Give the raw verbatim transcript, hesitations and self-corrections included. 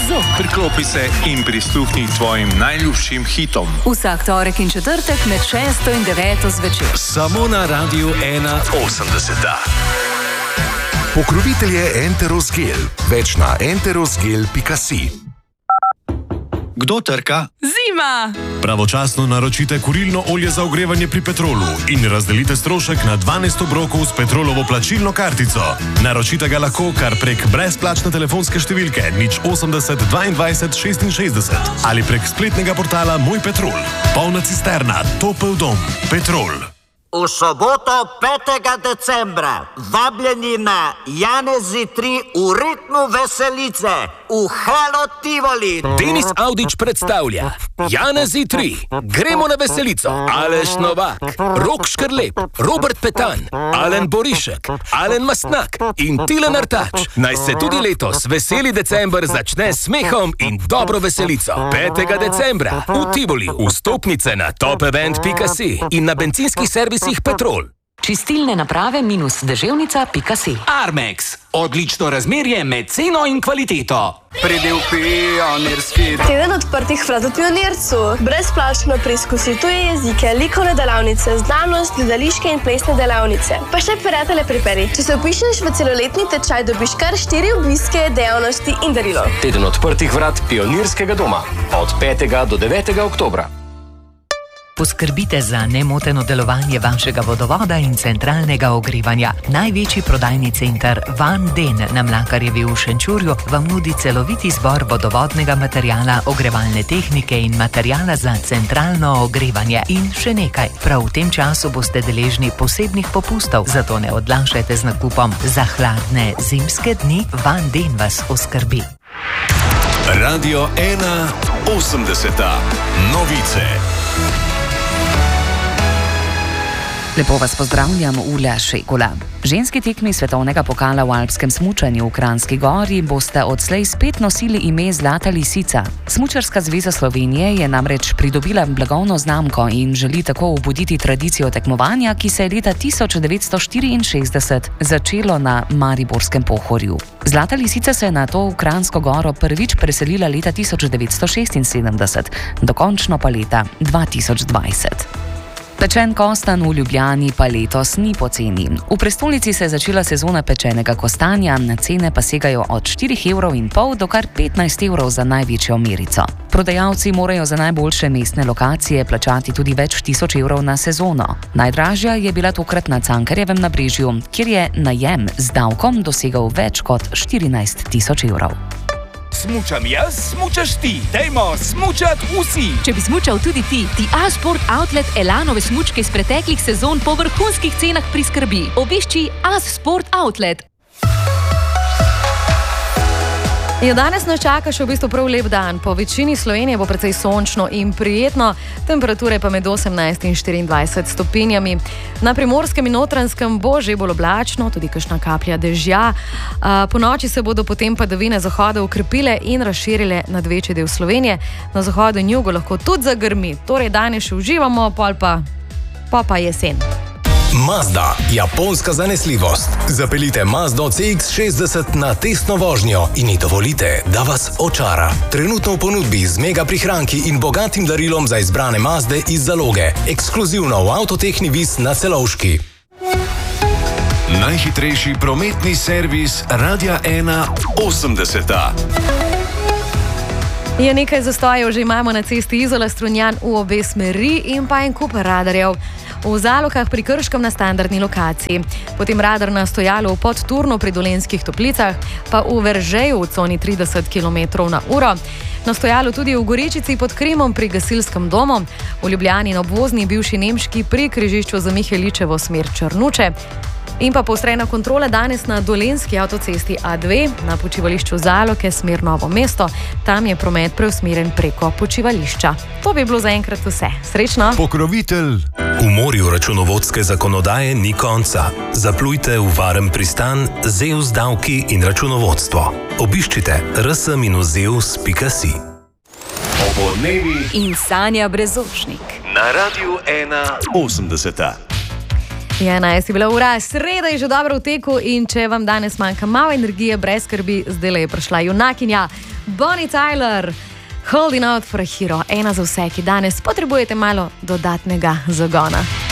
zob. Priklopi se in prisluhni tvojim najljubšim hitom. Vsak torek in četrtek med šesto in deveto zvečer. Samo na Radiu ena osemdeset. Pokrovitelj je Enterosgel. Več na enterosgel pika si. Kdo trka? Zima! Pravočasno naročite kurilno olje za ogrevanje pri Petrolu in razdelite strošek na dvanajst obrokov s Petrolovo plačilno kartico. Naročite ga lahko kar prek brezplačne telefonske številke nič osemdeset dvaindvajset šestinšestdeset ali prek spletnega portala Moj Petrol. Polna cisterna, topel dom, Petrol. V soboto petega decembra vabljeni na Janezi tri v ritmu veselice v Halo Tivoli. Denis Audić predstavlja Janezi tri. Gremo na veselico. Aleš Novak, Rok Škrlep, Robert Petan, Alen Borišek, Alen Mastnak in Tilen Artač. Naj se tudi letos veseli december začne s smehom in dobro veselico. petega decembra v Tivoli. Vstopnice na top event pika si in na bencinskih servisih Petrol. Čistilne naprave minus deževnica pika si. Armex. Odlično razmerje med ceno in kvaliteto. Pridi v Pionirski. Teden odprtih vrat v Pionircu. Brezplačno preizkusi tuje jezike, likovne delavnice, znanost, gledališke in plesne delavnice. Pa še prijatelje priperi. Če se vpišeš v celoletni tečaj, dobiš kar štiri obiske, dejavnosti in darilo. Teden odprtih vrat Pionirskega doma. Od petega do devetega oktobra. Poskrbite za nemoteno delovanje vašega vodovoda in centralnega ogrevanja. Največji prodajni center Van Den na Mlakarjevi v Šenčurju vam nudi celovit izbor vodovodnega materijala, ogrevalne tehnike in materijala za centralno ogrevanje. In še nekaj, prav v tem času boste deležni posebnih popustov, zato ne odlašajte z nakupom. Za hladne zimske dni Van Den vas oskrbi. Radio ena osemdeset. Novice. Lepo vas pozdravljam, Ula Šekula. Ženski tekmi svetovnega pokala v alpskem smučanju v Kranjski Gori boste odslej spet nosili ime Zlata lisica. Smučarska zveza Slovenije je namreč pridobila blagovno znamko in želi tako obuditi tradicijo tekmovanja, ki se je leta tisoč devetsto štiriinšestdeset začelo na Mariborskem Pohorju. Zlata lisica se je nato v Kranjsko Goro prvič preselila leta tisoč devetsto šestinsedemdeset, dokončno pa leta dva tisoč dvajset. Pečen kostan v Ljubljani pa letos ni poceni. V prestolnici se je začela sezona pečenega kostanja, cene pa segajo od štirih evrov in pol do kar petnajst evrov za največjo merico. Prodajalci morajo za najboljše mestne lokacije plačati tudi več tisoč evrov na sezono. Najdražja je bila tokrat na Cankarjevem nabrežju, kjer je najem z davkom dosegal več kot štirinajst tisoč evrov. Smučam jaz, smučaš ti. Dajmo smučat vsi. Če bi smučal tudi ti, ti A-Sport Outlet Elanove smučke iz preteklih sezon po vrhunskih cenah priskrbi. Obišči A-Sport Outlet. Ja, danes nas čaka še v bistvu prav lep dan. Po večini Slovenije bo precej sončno in prijetno, temperature pa med osemnajst in štiriindvajset stopinjami. Na Primorskem in Notranjskem bo že bolj oblačno, tudi kakšna kaplja dežja. Po noči se bodo potem padavine zahoda ukrepile in razširile nad večji del Slovenije. Na zahodu in jugu lahko tudi zagrmi. Torej danes še uživamo, pol pa, pa, pa jesen. Mazda, japonska zanesljivost. Zapeljite Mazdo C X šestdeset na testno vožnjo in ji dovolite, da vas očara. Trenutno v ponudbi z mega prihranki in bogatim darilom za izbrane Mazde iz zaloge. Ekskluzivno v Avtotehni Vis na Celovški. Najhitrejši prometni servis Radia ena osemdeset. Je nekaj zastojev že imamo na cesti Izola-Strunjan v obe smeri in pa en kup radarjev. V Zalokah pri Krškem na standardni lokaciji, potem radar na stojalu v Podturnu pri Dolenjskih Toplicah, pa v Veržeju v coni trideset kilometrov na uro, na stojalu tudi v Goričici pod Krimom pri Gasilskem domu, v Ljubljani na obvozni bivši Nemški pri križišču za Miheličevo smer Črnuče. In pa poostrena kontrola danes na Dolenjski avtocesti A dve na počivališču Zaloke smer Novo mesto. Tam je promet preusmerjen preko počivališča. To bi bilo zaenkrat vse. Srečno! Pokrovitelj. V morju računovodske zakonodaje ni konca. Zaplujte v varen pristan Zeus davki in računovodstvo. Obiščite r s minus zeus pika si. Obodnevi in Sanja Brezošnik. Na Radiu ena osemdeset. Je enajsta je bila ura, sreda je že dobro v teku in če vam danes manjka malo energije, brez skrbi, zdaj je prišla junakinja. Bonnie Tyler, Holding Out for a Hero, ena za vse, ki danes potrebujete malo dodatnega zagona.